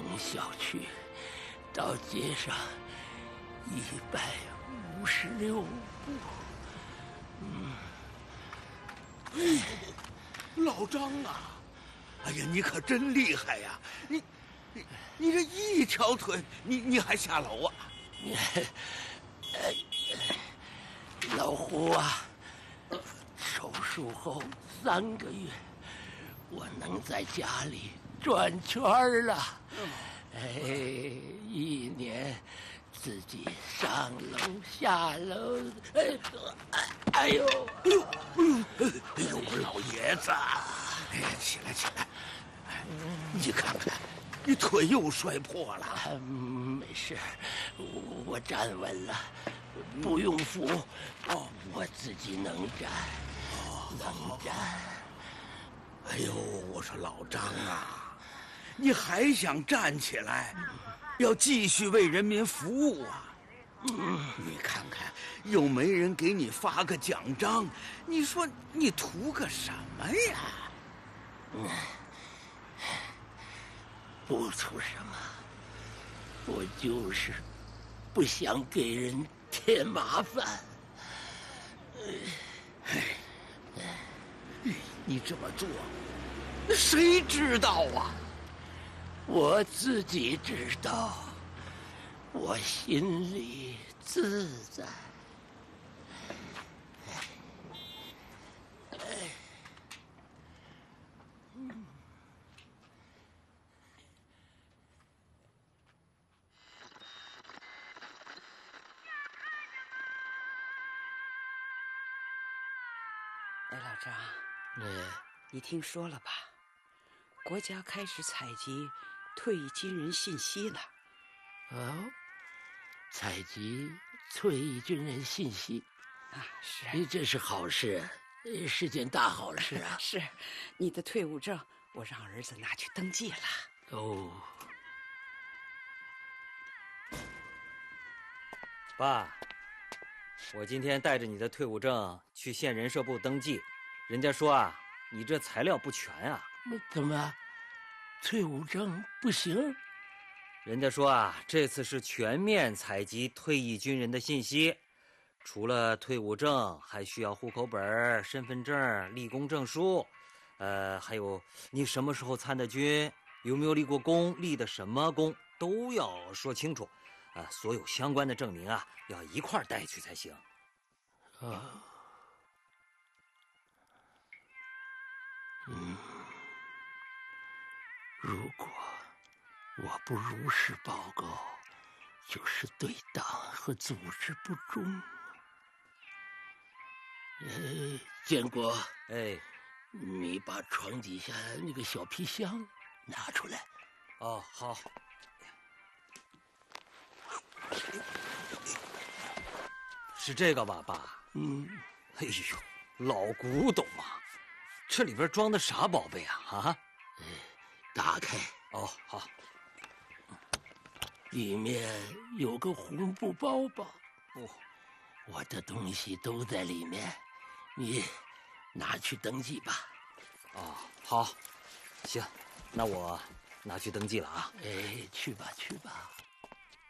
小区到街上156步。 老张啊，哎呀，你可真厉害呀！你这一条腿，你还下楼啊？ 老胡啊，手术后3个月，我能在家里转圈了。1年自己上楼下楼，哎呦， 老爷子，哎呀，起来起来！你看看，你腿又摔破了。 没事，我站稳了，不用扶，我自己能站，能站。 哎呦，我说老张啊，你还想站起来，要继续为人民服务啊？你看看，又没人给你发个奖章，你说你图个什么呀？ 不图什么，我就是不想给人添麻烦。 你这么做，那谁知道啊？ 我自己知道，我心里自在。 哎，老张，你听说了吧？国家开始采集退役军人信息了。 哦，采集退役军人信息啊，是， 这是好事，是件大好事啊！ 是，你的退伍证我让儿子拿去登记了。 哦， 爸，我今天带着你的退伍证去县人社部登记，人家说啊，你这材料不全啊。 怎么，退伍证不行？ 人家说啊，这次是全面采集退役军人的信息，除了退伍证，还需要户口本、身份证、立功证书，还有你什么时候参的军，有没有立过功，立的什么功，都要说清楚。所有相关的证明啊，要一块儿带去才行。 如果我不如实报告，就是对党和组织不忠。建国，你把床底下那个小皮箱拿出来。 哦，好。是这个吧，爸？哎呦，老古董啊！这里边装的啥宝贝啊？啊？ 打开。 哦，好。 里面有个红布包包。我的东西都在里面，你拿去登记吧。 哦，好，行，那我拿去登记了啊。 去吧，去吧。